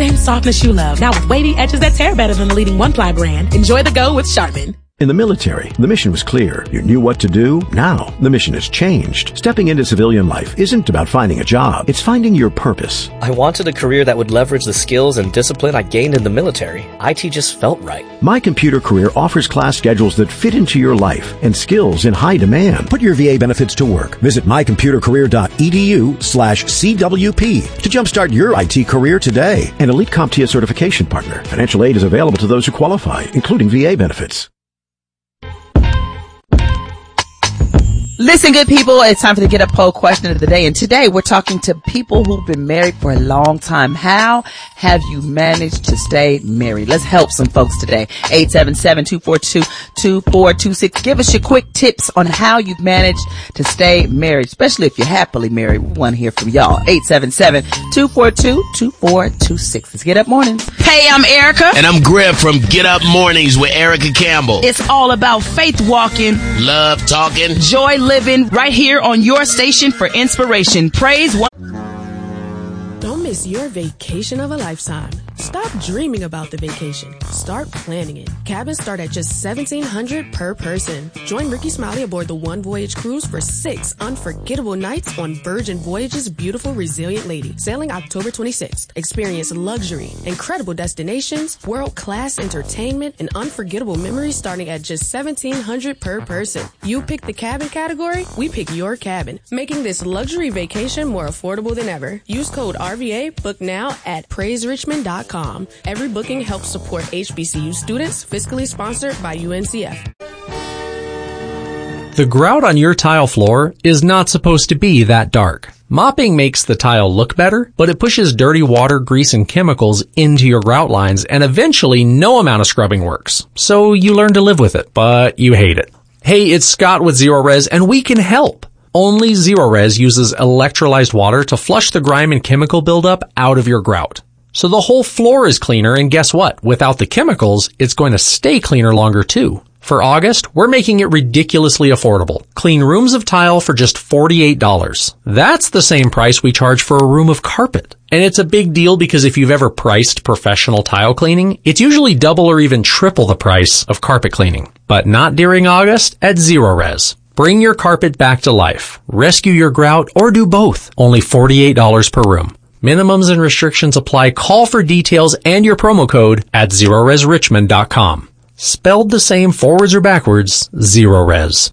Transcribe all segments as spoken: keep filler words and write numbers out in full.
same softness you love, now with wavy edges that tear better than the leading one-ply brand. Enjoy the go with Charmin. In the military, the mission was clear. You knew what to do. Now, the mission has changed. Stepping into civilian life isn't about finding a job. It's finding your purpose. I wanted a career that would leverage the skills and discipline I gained in the military. I T just felt right. My Computer Career offers class schedules that fit into your life and skills in high demand. Put your V A benefits to work. Visit mycomputercareer.edu slash CWP to jumpstart your I T career today. An Elite CompTIA certification partner. Financial aid is available to those who qualify, including V A benefits. Listen, good people, it's time for the Get Up Poll question of the day. And today we're talking to people who've been married for a long time. How have you managed to stay married? Let's help some folks today. eight seven seven, two four two, two four two six. Give us your quick tips on how you've managed to stay married, especially if you're happily married. We want to hear from y'all. eight seven seven, two four two, two four two six. Let's Get Up Mornings. Hey, I'm Erica. And I'm Griff from Get Up Mornings with Erica Campbell. It's all about faith walking, love talking, joy living, right here on your station for inspiration. Praise one. Don't miss your vacation of a lifetime. Stop dreaming about the vacation. Start planning it. Cabins start at just seventeen hundred dollars per person. Join Ricky Smiley aboard the One Voyage cruise for six unforgettable nights on Virgin Voyage's beautiful Resilient Lady, sailing October twenty-sixth. Experience luxury, incredible destinations, world-class entertainment, and unforgettable memories starting at just seventeen hundred dollars per person. You pick the cabin category, we pick your cabin, making this luxury vacation more affordable than ever. Use code R V A, book now at praise richmond dot com. Every booking helps support H B C U students, fiscally sponsored by U N C F. The grout on your tile floor is not supposed to be that dark. Mopping makes the tile look better, but it pushes dirty water, grease, and chemicals into your grout lines, and eventually no amount of scrubbing works. So you learn to live with it, but you hate it. Hey, it's Scott with Zero Res, and we can help. Only Zero Res uses electrolyzed water to flush the grime and chemical buildup out of your grout. So the whole floor is cleaner, and guess what? Without the chemicals, it's going to stay cleaner longer too. For August, we're making it ridiculously affordable. Clean rooms of tile for just forty-eight dollars. That's the same price we charge for a room of carpet. And it's a big deal because if you've ever priced professional tile cleaning, it's usually double or even triple the price of carpet cleaning. But not during August at Zero Res. Bring your carpet back to life, rescue your grout, or do both. Only forty-eight dollars per room. Minimums and restrictions apply. Call for details and your promo code at zero res richmond dot com. Spelled the same forwards or backwards, Zero Res.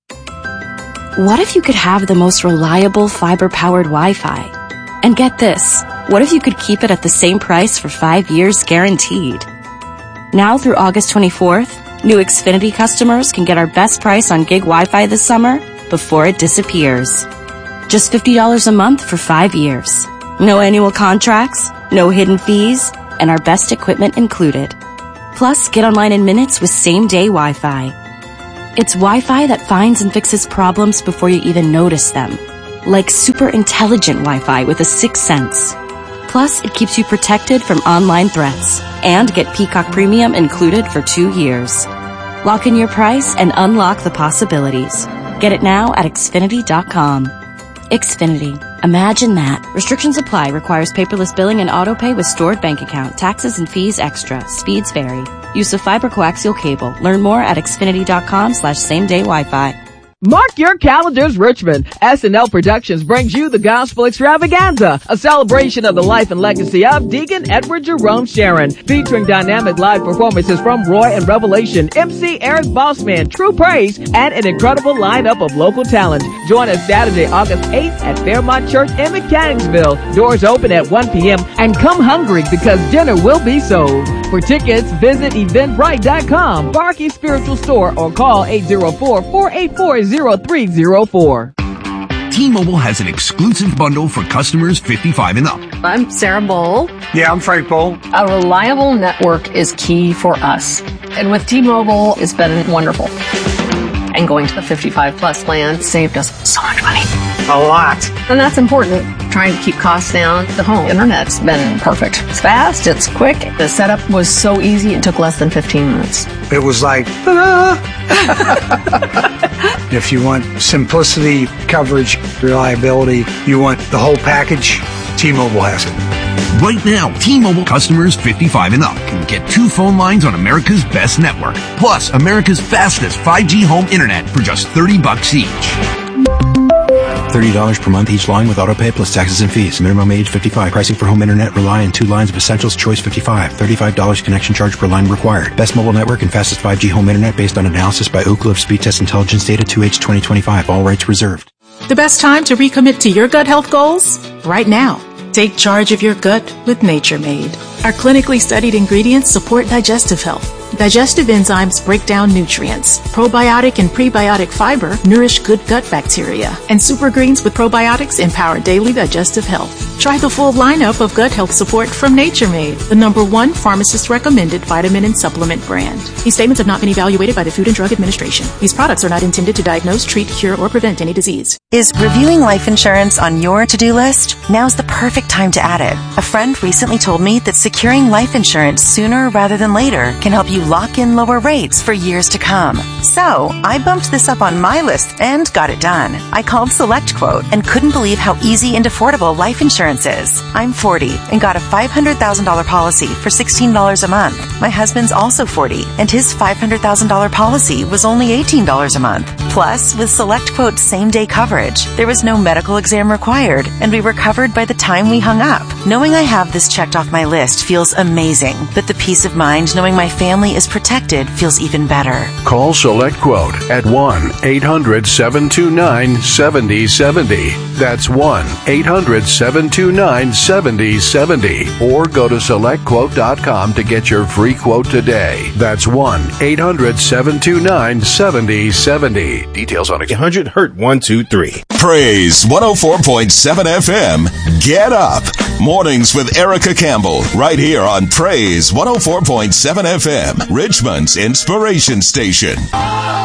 What if you could have the most reliable fiber-powered Wi-Fi? And get this, what if you could keep it at the same price for five years guaranteed? Now through August twenty-fourth, new Xfinity customers can get our best price on gig Wi-Fi this summer before it disappears. Just fifty dollars a month for five years. No annual contracts, no hidden fees, and our best equipment included. Plus, get online in minutes with same-day Wi-Fi. It's Wi-Fi that finds and fixes problems before you even notice them. Like super intelligent Wi-Fi with a sixth sense. Plus, it keeps you protected from online threats. And get Peacock Premium included for two years. Lock in your price and unlock the possibilities. Get it now at Xfinity dot com. Xfinity. Imagine that. Restrictions apply. Requires paperless billing and autopay with stored bank account. Taxes and fees extra. Speeds vary. Use of fiber coaxial cable. Learn more at Xfinity dot com slash same day Wi-Fi. Mark your calendars, Richmond. S and L Productions brings you the Gospel Extravaganza, a celebration of the life and legacy of Deacon Edward Jerome Sharon, featuring dynamic live performances from Roy and Revelation, M C Eric Bossman, True Praise, and an incredible lineup of local talent. Join us Saturday, August eighth at Fairmont Church in Mechanicsville. Doors open at one p.m. and come hungry because dinner will be sold. For tickets, visit eventbrite dot com, Barkey Spiritual Store, or call eight zero four, four eight four, zero three zero four. T-Mobile has an exclusive bundle for customers fifty-five and up. I'm Sarah Bowl. Yeah, I'm Frank Bowl. A reliable network is key for us. And with T-Mobile, it's been wonderful. And going to the fifty-five plus plan saved us so much money. A lot. And that's important. Trying to keep costs down. The home internet's been perfect. It's fast, it's quick. The setup was so easy, it took less than fifteen minutes. It was like, ah. If you want simplicity, coverage, reliability, you want the whole package, T-Mobile has it. Right now, T-Mobile customers fifty-five and up can get two phone lines on America's best network, plus America's fastest five G home internet for just thirty bucks each. thirty dollars per month each line with autopay plus taxes and fees. Minimum age fifty-five. Pricing for home internet rely on two lines of Essentials Choice fifty-five. thirty-five dollars connection charge per line required. Best mobile network and fastest five G home internet based on analysis by Ookla of Speed Test Intelligence data two H twenty twenty-five. All rights reserved. The best time to recommit to your gut health goals? Right now. Take charge of your gut with Nature Made. Our clinically studied ingredients support digestive health. Digestive enzymes break down nutrients. Probiotic and prebiotic fiber nourish good gut bacteria. And super greens with probiotics empower daily digestive health. Try the full lineup of gut health support from Nature Made, the number one pharmacist-recommended vitamin and supplement brand. These statements have not been evaluated by the Food and Drug Administration. These products are not intended to diagnose, treat, cure, or prevent any disease. Is reviewing life insurance on your to-do list? Now's the perfect time to add it. A friend recently told me that securing life insurance sooner rather than later can help you lock in lower rates for years to come. So, I bumped this up on my list and got it done. I called SelectQuote and couldn't believe how easy and affordable life insurance is. I'm forty and got a five hundred thousand dollars policy for sixteen dollars a month. My husband's also forty and his five hundred thousand dollars policy was only eighteen dollars a month. Plus, with SelectQuote's same-day coverage, there was no medical exam required and we were covered by the time we hung up. Knowing I have this checked off my list feels amazing, but the peace of mind knowing my family is protected feels even better. Call SelectQuote at one eight hundred seven two nine seven zero seven zero. That's one eight hundred seven two nine seven zero seven zero. Or go to select quote dot com to get your free quote today. That's one eight hundred seven two nine seven zero seven zero. Details on eight hundred Hurt one two three. Praise one oh four point seven F M. Get up. Mornings with Erica Campbell. Right here on Praise one oh four point seven F M. Richmond's Inspiration Station.